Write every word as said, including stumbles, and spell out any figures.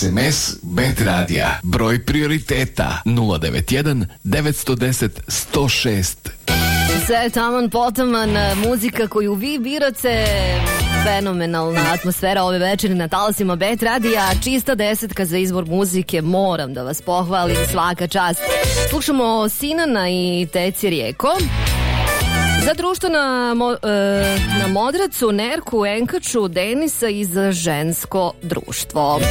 S M S Bet Radija. Broj prioriteta nula devet jedan devet jedan nula jedan nula šest. Sve taman potaman, muzika koju vi birate, fenomenalna atmosfera ove večeri na talasima Bet Radija, čista desetka za izbor muzike, moram da vas pohvalim, svaka čast. Slušamo Sinana i Teci Rijeko. Za društvo na, mo, e, na Modracu, Nerku, Enkaču, Denisa i za žensko društvo.